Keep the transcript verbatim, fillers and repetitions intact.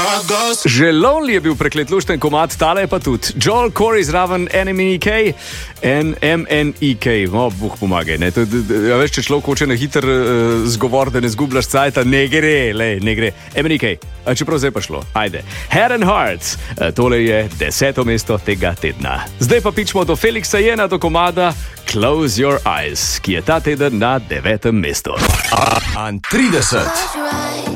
Že Lonely je bil preklet lušten komad, tale je pa tudi. Joel Corey zraven N M E K, M N E K, no, buh pomagaj. Ne? Ja, veš, če človek hoče na hiter uh, zgovor, da ne zgubljaš cajta, ne gre, lej, ne gre. M N E K, a čeprav zdaj pa šlo, ajde. Head and Hearts, uh, tole je deseto mesto tega tedna. Zdaj pa pičemo do Felixa Jena, do komada Close Your Eyes, ki je ta teden na devetem mestu. An trideset.